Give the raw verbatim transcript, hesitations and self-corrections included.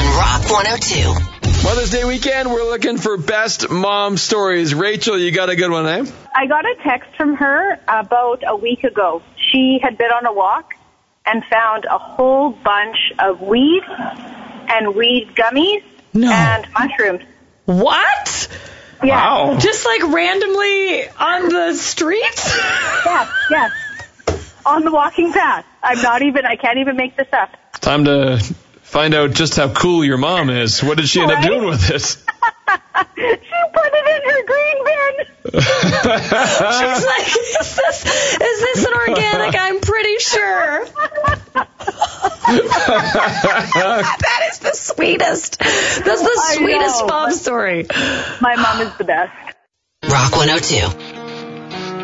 on Rock one oh two. Mother's Day weekend, we're looking for best mom stories. Rachel, you got a good one, eh? I got a text from her about a week ago. She had been on a walk and found a whole bunch of weed and weed gummies No. and mushrooms. What? Yeah. Wow. Just like randomly on the streets? Yes, yes. On the walking path. I'm not even, I can't even make this up. Time to find out just how cool your mom is. What did she end up Right? doing with it? She put it in her green bin. She's like, is this, is this an organic? I'm pretty sure. That is the sweetest. That's the I sweetest know. mom story. My mom is the best. Rock one oh two.